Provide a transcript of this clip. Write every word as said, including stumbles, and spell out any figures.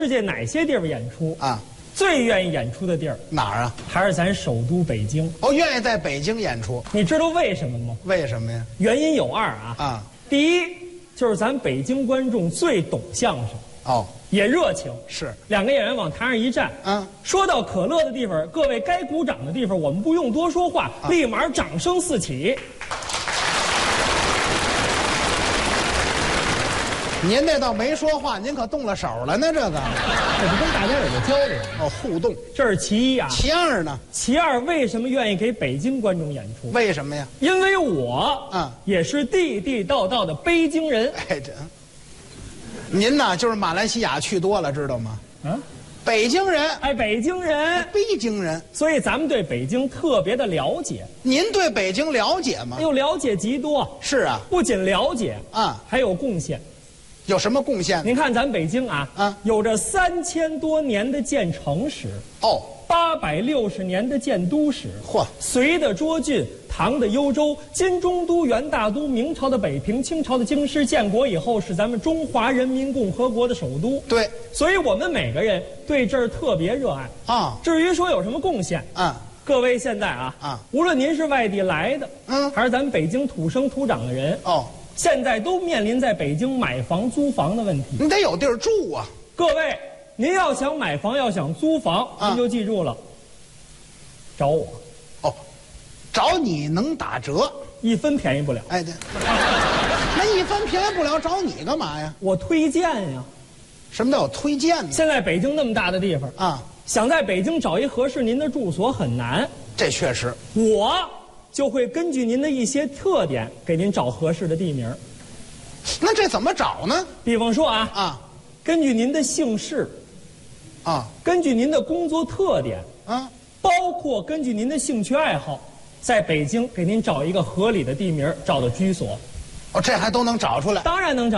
世界哪些地方演出啊？ 最愿意演出的地儿哪儿啊？ 还是咱首都北京。 哦，愿意在北京演出。 你知道为什么吗？ 为什么呀？ 原因有二啊。 啊， 第一就是咱北京观众最懂相声， 哦， 也热情。 是， 两个演员往台上一站， 嗯， 说到可乐的地方，各位该鼓掌的地方，我们不用多说话， 啊、 立马掌声四起。 您这倒没说话，您可动了手了呢，这个。 这不跟大家有个交流哦，互动。 这是其一啊。 其二呢？ 其二，为什么愿意给北京观众演出？ 为什么呀？ 因为我， 嗯， 也是地地道道的北京人。 哎，这，您呐，就是马来西亚去多了，知道吗？ 嗯， 北京人， 哎，北京人， 北京人， 所以咱们对北京特别的了解。 您对北京了解吗？ 哎呦，了解极多。 是啊， 不仅了解啊， 还有贡献。 有什么贡献？ 您看咱北京啊， 啊， 有着三千多年的建城史， 哦， 八百六十年的建都史， 嚯， 隋的涿郡，唐的幽州，金中都、元大都，明朝的北平，清朝的京师，建国以后是咱们中华人民共和国的首都。 对， 所以我们每个人对这儿特别热爱啊。 至于说有什么贡献， 啊， 各位现在啊啊， 无论您是外地来的， 嗯， 还是咱们北京土生土长的人， 哦。 现在都面临在北京买房租房的问题， 你得有地儿住啊！ 各位，您要想买房，要想租房， 啊、 您就记住了，找我。 哦，找你能打折， 一分便宜不了。 哎，对，那一分便宜不了，找你干嘛呀？ 我推荐呀。 什么叫有推荐呢？ 现在北京那么大的地方啊， 想在北京找一合适您的住所很难。 这确实， 我就会根据您的一些特点，给您找合适的地名。 那这怎么找呢？ 比方说啊啊， 根据您的姓氏， 啊， 根据您的工作特点， 啊， 包括根据您的兴趣爱好，在北京给您找一个合理的地名，找到居所。 哦，这还都能找出来？ 当然能找。